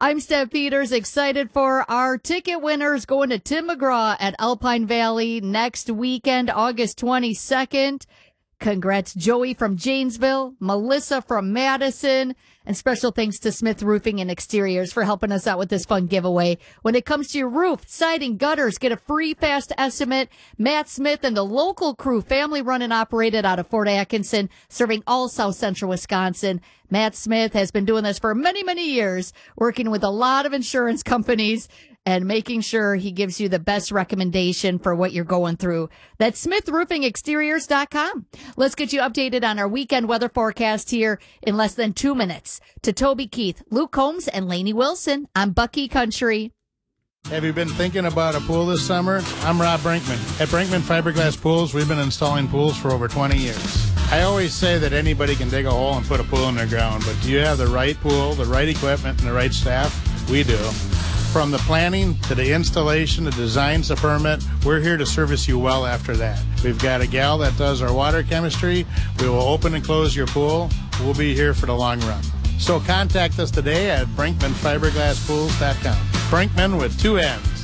I'm Steph Peters, excited for our ticket winners going to Tim McGraw at Alpine Valley next weekend, August 22nd. Congrats, Joey from Janesville, Melissa from Madison, and special thanks to Smith Roofing and Exteriors for helping us out with this fun giveaway. When it comes to your roof, siding, gutters, get a free fast estimate. Matt Smith and the local crew, family run and operated out of Fort Atkinson, serving all South Central Wisconsin. Matt Smith has been doing this for many, many years, working with a lot of insurance companies and making sure he gives you the best recommendation for what you're going through. That's SmithRoofingExteriors.com. Let's get you updated on our weekend weather forecast here in less than 2 minutes. To Toby Keith, Luke Combs, and Lainey Wilson on Bucky Country. Have you been thinking about a pool this summer? I'm Rob Brinkman. At Brinkman Fiberglass Pools, we've been installing pools for over 20 years. I always say that anybody can dig a hole and put a pool in their ground, but do you have the right pool, the right equipment, and the right staff? We do. From the planning to the installation, the design to permit, we're here to service you well after that. We've got a gal that does our water chemistry. We will open and close your pool. We'll be here for the long run. So contact us today at BrinkmanFiberglassPools.com. Brinkman with 2 N's.